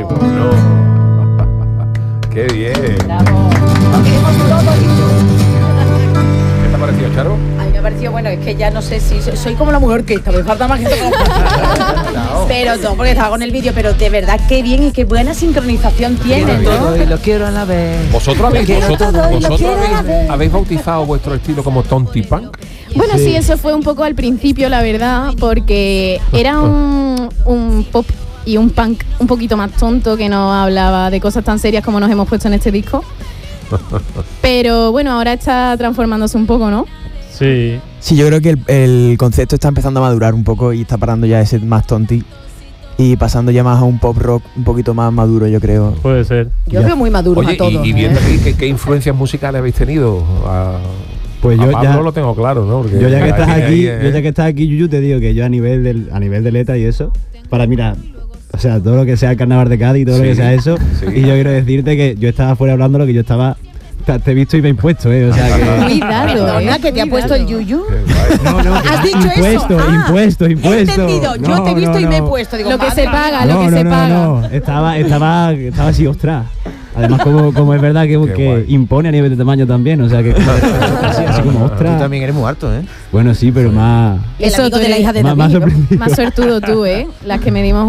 No. ¡Qué bien! Bravo. Lo queremos todo listo. ¿Qué te ha parecido, Charo? A mí me ha parecido, bueno, es que ya no sé si soy como la mujer que está, me falta más gente como pero todo porque estaba con el vídeo, pero de verdad qué bien y qué buena sincronización tienen, ¿no? Y lo quiero a la vez. ¿Vosotros habéis bautizado vuestro estilo como Tonti Punk? Bueno, sí, eso fue un poco al principio, la verdad, porque era un pop y un punk un poquito más tonto que no hablaba de cosas tan serias como nos hemos puesto en este disco. Pero bueno, ahora está transformándose un poco, ¿no? Sí. Sí, yo creo que el concepto está empezando a madurar un poco y está parando ya ese más tonti y pasando ya más a un pop rock un poquito más maduro, yo creo. Puede ser. Yo veo muy maduros a todos. Y viendo aquí, ¿qué influencias musicales habéis tenido? Pues a yo Pablo ya lo tengo claro, ¿no? Porque yo ya que estás aquí, Yuyu, te digo que yo a nivel de letra y eso, para mira, o sea, todo lo que sea el carnaval de Cádiz y todo lo que sea eso, y yo quiero decirte que yo estaba fuera hablando lo que yo estaba. Te he visto y me he impuesto, o sea que... Cuidado, que te ha puesto el Yuyu. No, ¿Has dicho impuesto, eso? Impuesto. He entendido, yo te he visto y me he puesto. Digo, lo que se paga, No, estaba así, ostras. Además, como es verdad que impone a nivel de tamaño también, o sea que así como ostras. Tú también eres muy alto, ¿eh? Bueno, sí, pero más... Eso de la hija de más sorprendido. Más suertudo tú, ¿eh? Las que medimos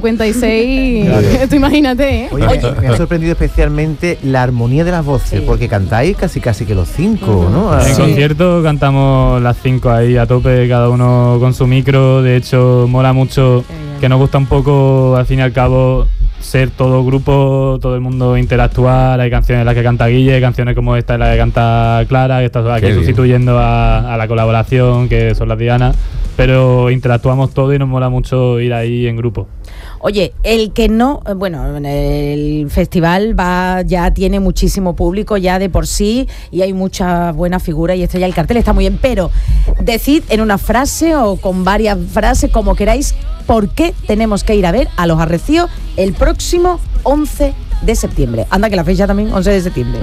1,56, tú imagínate, ¿eh? Oye, me ha sorprendido especialmente la armonía de las voces, porque cantáis casi que los 5, ¿no? En concierto cantamos las 5 ahí a tope, cada uno con su micro. De hecho, mola mucho, que nos gusta un poco, al fin y al cabo, ser todo grupo, todo el mundo interactuar. Hay canciones en las que canta Guille, canciones como esta en la que canta Clara, que está aquí sustituyendo a la colaboración, que son las Diana, pero interactuamos todo y nos mola mucho ir ahí en grupo. Oye, el que no, bueno, el festival ya tiene muchísimo público ya de por sí y hay muchas buenas figuras y esto ya el cartel está muy bien, pero decid en una frase o con varias frases, como queráis, por qué tenemos que ir a ver a Los Arrecios el próximo 11 de septiembre. Anda que la fecha también, 11 de septiembre.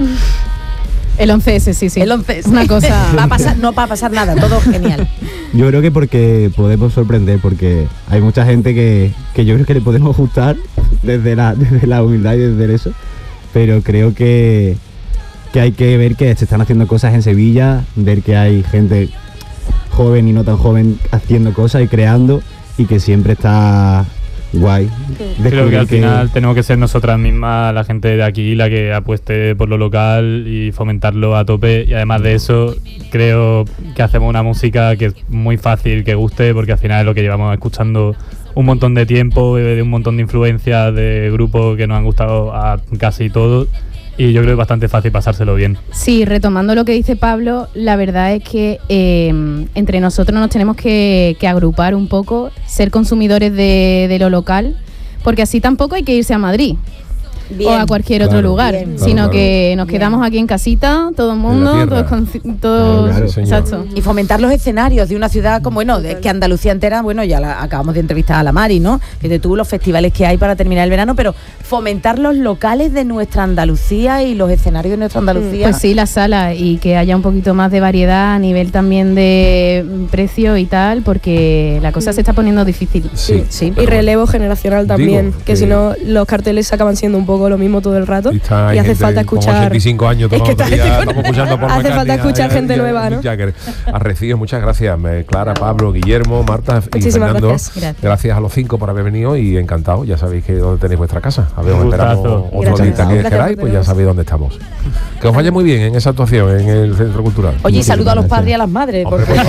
El 11S, sí. El 11S. Una cosa... no va a pasar nada, todo genial. Yo creo que porque podemos sorprender, porque hay mucha gente que yo creo que le podemos gustar desde la humildad y desde eso, pero creo que hay que ver que se están haciendo cosas en Sevilla, ver que hay gente joven y no tan joven haciendo cosas y creando, y que siempre está guay. Creo que al final tenemos que ser nosotras mismas, la gente de aquí, la que apueste por lo local y fomentarlo a tope. Y además de eso, creo que hacemos una música que es muy fácil que guste, porque al final es lo que llevamos escuchando un montón de tiempo, de un montón de influencias de grupos que nos han gustado a casi todos. Y yo creo que es bastante fácil pasárselo bien. Sí, retomando lo que dice Pablo, la verdad es que entre nosotros nos tenemos que agrupar un poco, ser consumidores de lo local, porque así tampoco hay que irse a Madrid. Bien, o a cualquier otro lugar, sino que nos quedamos aquí en casita, todo el mundo, todos exacto. Y fomentar los escenarios de una ciudad como, que Andalucía entera, ya acabamos de entrevistar a la Mari, ¿no? Que te tuvo los festivales que hay para terminar el verano, pero fomentar los locales de nuestra Andalucía y los escenarios de nuestra Andalucía. Pues sí, las salas, y que haya un poquito más de variedad a nivel también de precio y tal, porque la cosa se está poniendo difícil. Sí. Y relevo generacional también, que si no los carteles acaban siendo un poco lo mismo todo el rato y hace falta escuchar 85 años todos los días, estamos escuchando por hace falta escuchar gente nueva, ¿no? Arrecios, muchas gracias Clara, Pablo, Guillermo, Marta y Fernando. Gracias a los 5 por haber venido y encantado. Ya sabéis que dónde tenéis vuestra casa. A ver, os esperamos otro día que queráis, pues ya sabéis dónde estamos. Que os vaya muy bien en esa actuación en el Centro Cultural. Oye, y saludo a los padres y a las madres.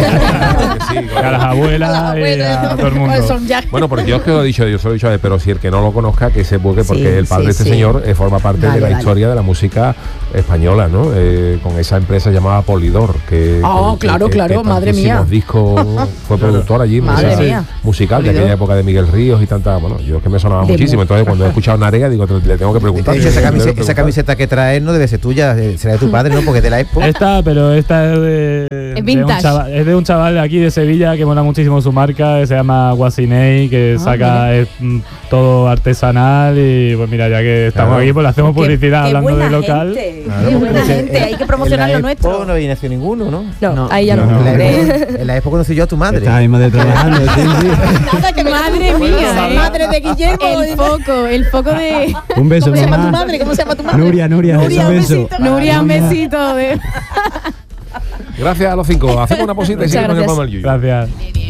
A las abuelas y a todo el mundo. Bueno, porque yo os lo he dicho, pero si el que no lo conozca, que se busque, porque el padre de este señor forma parte de la historia de la música española, ¿no? Con esa empresa llamada Polydor, que madre mía. Discos fue productor allí, musical de aquella época de Miguel Ríos y tanta, yo es que me sonaba muchísimo. Entonces cuando he escuchado Narea digo, le tengo que preguntar. Esa camiseta que traes no debe ser tuya, será de tu padre, ¿no? Porque de la Expo. Esta es de un chaval de aquí de Sevilla que mola muchísimo su marca, que se llama Wasinei, que saca todo artesanal, y pues mira, ya que que estamos aquí, pues le hacemos publicidad hablando de local. Qué buena gente, hay que promocionar lo nuestro. No viene ninguno, ¿no? No, ahí ya no. En la época conocí yo a tu madre. Está ahí más de trabajando, sí. Nada, que madre mía, madre de Guillermo. El foco de... Un beso, ¿Cómo se llama tu madre? ¿Cómo se llama tu madre? Nuria, un beso. Nuria, un besito. Gracias a los 5. Hacemos una posita y seguimos en el programa del Yuyu. Gracias.